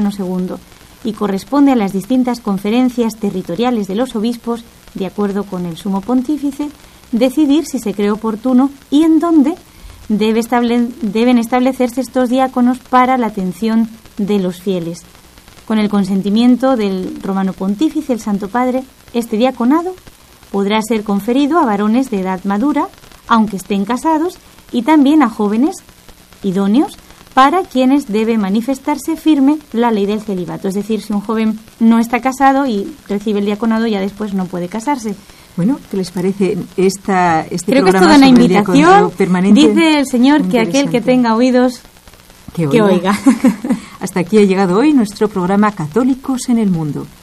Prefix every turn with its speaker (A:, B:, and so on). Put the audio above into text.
A: II y corresponde a las distintas conferencias territoriales de los obispos, de acuerdo con el Sumo Pontífice, decidir si se cree oportuno y en dónde deben establecerse estos diáconos para la atención de los fieles. Con el consentimiento del Romano Pontífice, el Santo Padre, este diaconado podrá ser conferido a varones de edad madura, aunque estén casados, y también a jóvenes idóneos, para quienes debe manifestarse firme la ley del celibato. Es decir, si un joven no está casado y recibe el diaconado, ya después no puede casarse.
B: Bueno, ¿qué les parece este
A: Creo
B: programa?
A: Que es toda una invitación.
B: Permanente.
A: Dice el Señor que aquel que tenga oídos, que oiga.
B: Hasta aquí ha llegado hoy nuestro programa Católicos en el Mundo.